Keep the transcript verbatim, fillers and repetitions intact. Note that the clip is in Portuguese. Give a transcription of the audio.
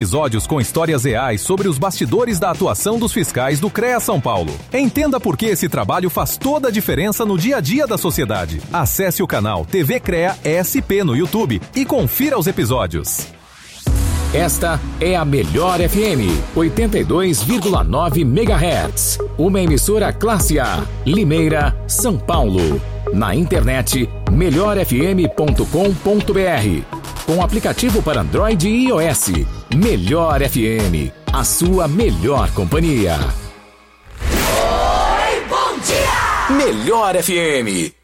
episódios com histórias reais sobre os bastidores da atuação dos fiscais do CREA São Paulo. Entenda por que esse trabalho faz toda a diferença no dia a dia da sociedade. Acesse o canal T V CREA S P no YouTube e confira os episódios. Esta é a Melhor F M, oitenta e dois vírgula nove megahertz. Uma emissora classe A, Limeira, São Paulo. Na internet, melhor f m ponto com ponto b r. Com aplicativo para Android e iOS. Melhor F M, a sua melhor companhia. Oi, bom dia! Melhor F M.